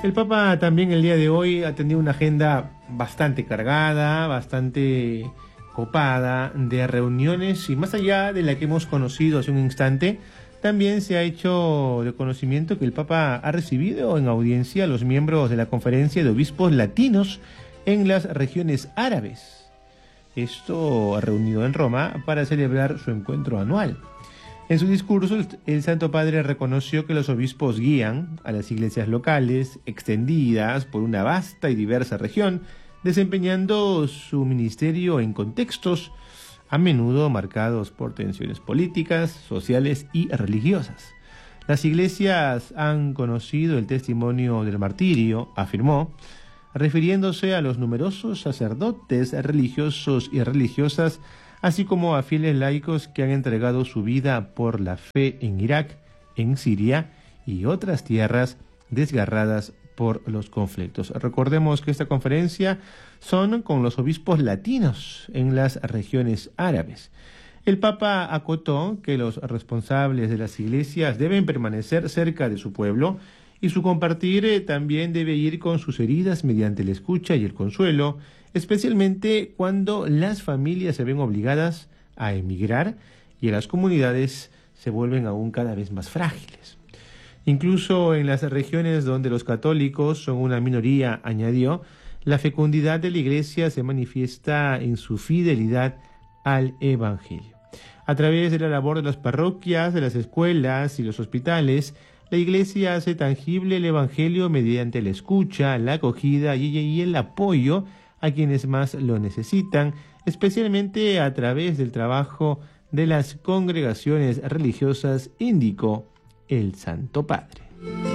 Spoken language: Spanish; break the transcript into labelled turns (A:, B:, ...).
A: El Papa también el día de hoy ha tenido una agenda bastante cargada, bastante copada de reuniones y más allá de la que hemos conocido hace un instante, también se ha hecho de conocimiento que el Papa ha recibido en audiencia a los miembros de la Conferencia de Obispos Latinos en las regiones árabes. Esto reunido en Roma para celebrar su encuentro anual. En su discurso, el Santo Padre reconoció que los obispos guían a las iglesias locales, extendidas por una vasta y diversa región, desempeñando su ministerio en contextos a menudo marcados por tensiones políticas, sociales y religiosas. Las iglesias han conocido el testimonio del martirio, afirmó, refiriéndose a los numerosos sacerdotes religiosos y religiosas, así como a fieles laicos que han entregado su vida por la fe en Irak, en Siria y otras tierras desgarradas por los conflictos. Recordemos que esta conferencia son con los obispos latinos en las regiones árabes. El Papa acotó que los responsables de las iglesias deben permanecer cerca de su pueblo y su compartir también debe ir con sus heridas mediante la escucha y el consuelo, especialmente cuando las familias se ven obligadas a emigrar y las comunidades se vuelven aún cada vez más frágiles. Incluso en las regiones donde los católicos son una minoría, añadió, la fecundidad de la Iglesia se manifiesta en su fidelidad al Evangelio. A través de la labor de las parroquias, de las escuelas y los hospitales, la Iglesia hace tangible el Evangelio mediante la escucha, la acogida y el apoyo a quienes más lo necesitan, especialmente a través del trabajo de las congregaciones religiosas, indicó el Santo Padre.